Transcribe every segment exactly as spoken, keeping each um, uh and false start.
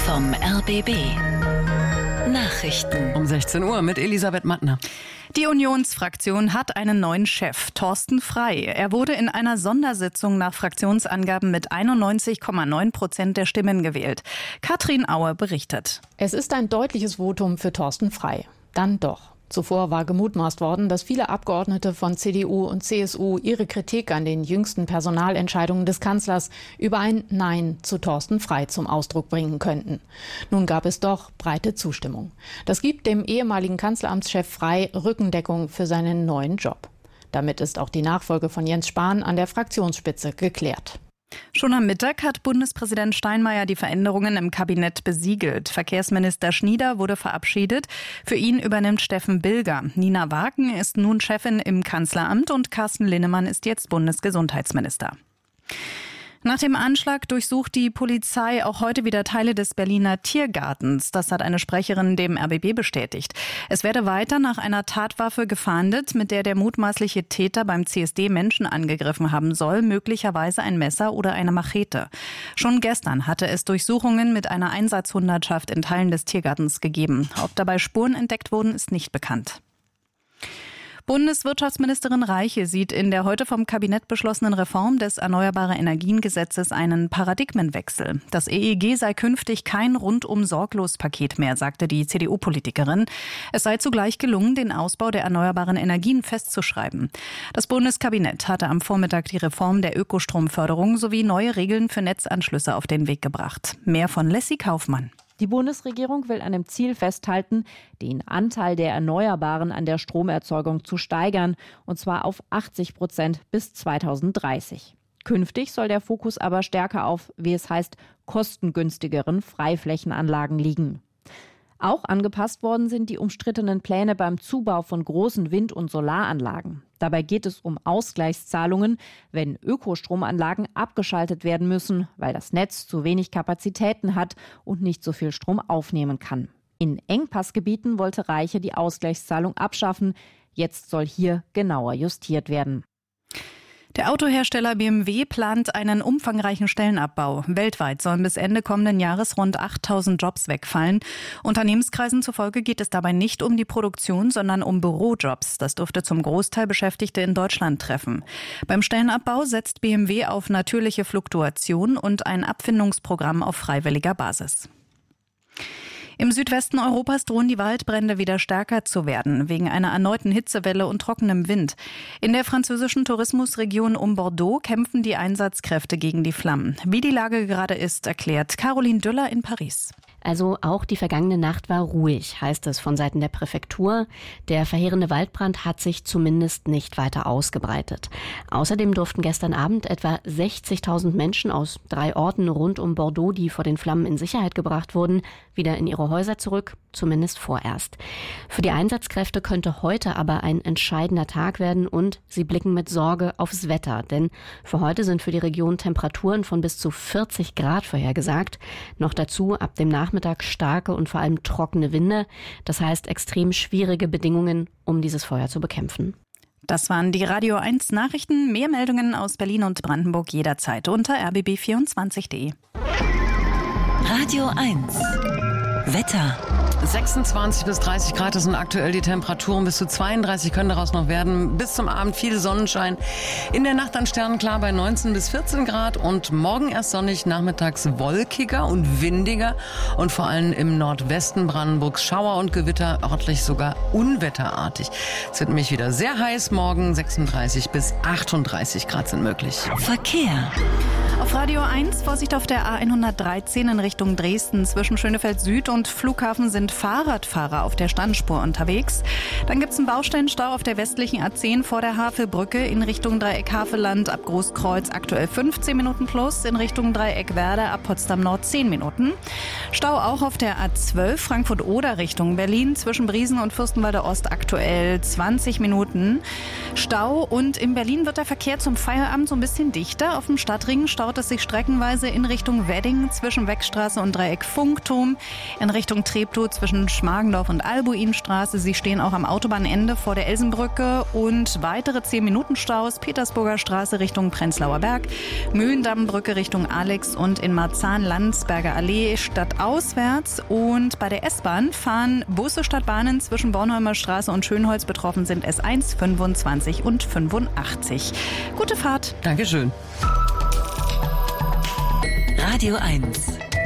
vom R B B. Nachrichten Um sechzehn Uhr mit Elisabeth Mattner. Die Unionsfraktion hat einen neuen Chef, Thorsten Frey. Er wurde in einer Sondersitzung nach Fraktionsangaben mit einundneunzig Komma neun Prozent der Stimmen gewählt. Katrin Auer berichtet. Es ist ein deutliches Votum für Thorsten Frey. Dann doch. Zuvor war gemutmaßt worden, dass viele Abgeordnete von C D U und C S U ihre Kritik an den jüngsten Personalentscheidungen des Kanzlers über ein Nein zu Thorsten Frey zum Ausdruck bringen könnten. Nun gab es doch breite Zustimmung. Das gibt dem ehemaligen Kanzleramtschef Frey Rückendeckung für seinen neuen Job. Damit ist auch die Nachfolge von Jens Spahn an der Fraktionsspitze geklärt. Schon am Mittag hat Bundespräsident Steinmeier die Veränderungen im Kabinett besiegelt. Verkehrsminister Schnieder wurde verabschiedet. Für ihn übernimmt Steffen Bilger. Nina Wagen ist nun Chefin im Kanzleramt und Carsten Linnemann ist jetzt Bundesgesundheitsminister. Nach dem Anschlag durchsucht die Polizei auch heute wieder Teile des Berliner Tiergartens. Das hat eine Sprecherin dem R B B bestätigt. Es werde weiter nach einer Tatwaffe gefahndet, mit der der mutmaßliche Täter beim C S D Menschen angegriffen haben soll, möglicherweise ein Messer oder eine Machete. Schon gestern hatte es Durchsuchungen mit einer Einsatzhundertschaft in Teilen des Tiergartens gegeben. Ob dabei Spuren entdeckt wurden, ist nicht bekannt. Bundeswirtschaftsministerin Reiche sieht in der heute vom Kabinett beschlossenen Reform des Erneuerbare-Energien-Gesetzes einen Paradigmenwechsel. Das E E G sei künftig kein Rundum-Sorglos-Paket mehr, sagte die C D U-Politikerin. Es sei zugleich gelungen, den Ausbau der erneuerbaren Energien festzuschreiben. Das Bundeskabinett hatte am Vormittag die Reform der Ökostromförderung sowie neue Regeln für Netzanschlüsse auf den Weg gebracht. Mehr von Leslie Kaufmann. Die Bundesregierung will an dem Ziel festhalten, den Anteil der Erneuerbaren an der Stromerzeugung zu steigern, und zwar auf achtzig Prozent bis zweitausenddreißig. Künftig soll der Fokus aber stärker auf, wie es heißt, kostengünstigeren Freiflächenanlagen liegen. Auch angepasst worden sind die umstrittenen Pläne beim Zubau von großen Wind- und Solaranlagen. Dabei geht es um Ausgleichszahlungen, wenn Ökostromanlagen abgeschaltet werden müssen, weil das Netz zu wenig Kapazitäten hat und nicht so viel Strom aufnehmen kann. In Engpassgebieten wollte Reiche die Ausgleichszahlung abschaffen. Jetzt soll hier genauer justiert werden. Der Autohersteller B M W plant einen umfangreichen Stellenabbau. Weltweit sollen bis Ende kommenden Jahres rund achttausend Jobs wegfallen. Unternehmenskreisen zufolge geht es dabei nicht um die Produktion, sondern um Bürojobs. Das dürfte zum Großteil Beschäftigte in Deutschland treffen. Beim Stellenabbau setzt B M W auf natürliche Fluktuation und ein Abfindungsprogramm auf freiwilliger Basis. Im Südwesten Europas drohen die Waldbrände wieder stärker zu werden, wegen einer erneuten Hitzewelle und trockenem Wind. In der französischen Tourismusregion um Bordeaux kämpfen die Einsatzkräfte gegen die Flammen. Wie die Lage gerade ist, erklärt Caroline Düller in Paris. Also auch die vergangene Nacht war ruhig, heißt es von Seiten der Präfektur. Der verheerende Waldbrand hat sich zumindest nicht weiter ausgebreitet. Außerdem durften gestern Abend etwa sechzigtausend Menschen aus drei Orten rund um Bordeaux, die vor den Flammen in Sicherheit gebracht wurden, wieder in ihre Häuser zurück, zumindest vorerst. Für die Einsatzkräfte könnte heute aber ein entscheidender Tag werden und sie blicken mit Sorge aufs Wetter. Denn für heute sind für die Region Temperaturen von bis zu vierzig Grad vorhergesagt. Noch dazu ab dem Nachmittag starke und vor allem trockene Winde. Das heißt extrem schwierige Bedingungen, um dieses Feuer zu bekämpfen. Das waren die Radio eins Nachrichten. Mehr Meldungen aus Berlin und Brandenburg jederzeit unter r b b vierundzwanzig punkt d e. Radio eins Wetter. sechsundzwanzig bis dreißig Grad, das sind aktuell die Temperaturen. Bis zu zweiunddreißig können daraus noch werden. Bis zum Abend viel Sonnenschein. In der Nacht dann sternenklar bei neunzehn bis vierzehn Grad. Und morgen erst sonnig, nachmittags wolkiger und windiger. Und vor allem im Nordwesten Brandenburgs Schauer und Gewitter, örtlich sogar unwetterartig. Es wird nämlich wieder sehr heiß morgen. sechsunddreißig bis achtunddreißig Grad sind möglich. Verkehr. Auf Radio eins, Vorsicht auf der A hundertdreizehn in Richtung Dresden. Zwischen Schönefeld Süd und Flughafen sind Fahrradfahrer auf der Standspur unterwegs. Dann gibt es einen Baustellenstau auf der westlichen A zehn vor der Havelbrücke in Richtung Dreieck Havelland ab Großkreuz aktuell fünfzehn Minuten plus, in Richtung Dreieck Werder ab Potsdam Nord zehn Minuten. Stau auch auf der A zwölf Frankfurt-Oder Richtung Berlin zwischen Briesen und Fürstenwalde Ost aktuell zwanzig Minuten. Stau und in Berlin wird der Verkehr zum Feierabend so ein bisschen dichter. Auf dem Stadtring staut staut es sich streckenweise in Richtung Wedding zwischen Weckstraße und Dreieck Funkturm, in Richtung Treptow zwischen Schmargendorf und Albuinstraße. Sie stehen auch am Autobahnende vor der Elsenbrücke und weitere zehn Minuten Staus Petersburger Straße Richtung Prenzlauer Berg, Mühlendammbrücke Richtung Alex und in Marzahn-Landsberger Allee stadtauswärts. Und bei der S-Bahn fahren Busse statt Bahnen zwischen Bornholmer Straße und Schönholz. Betroffen sind S eins, fünfundzwanzig und fünfundachtzig. Gute Fahrt. Dankeschön. Radio eins.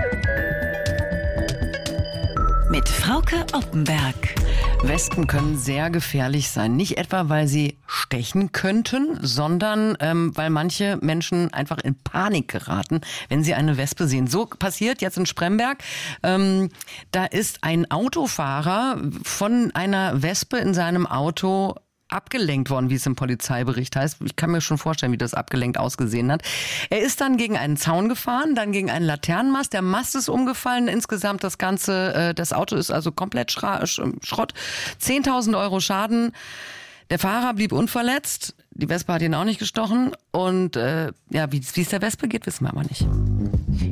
Mit Frauke Oppenberg. Wespen können sehr gefährlich sein. Nicht etwa, weil sie stechen könnten, sondern ähm, weil manche Menschen einfach in Panik geraten, wenn sie eine Wespe sehen. So passiert jetzt in Spremberg. Ähm, da ist ein Autofahrer von einer Wespe in seinem Auto abgelenkt worden, wie es im Polizeibericht heißt. Ich kann mir schon vorstellen, wie das abgelenkt ausgesehen hat. Er ist dann gegen einen Zaun gefahren, dann gegen einen Laternenmast. Der Mast ist umgefallen. Insgesamt das Ganze, äh, das Auto ist also komplett schra- Schrott. zehntausend Euro Schaden. Der Fahrer blieb unverletzt. Die Wespe hat ihn auch nicht gestochen. Und äh, ja, wie es der Wespe geht, wissen wir aber nicht.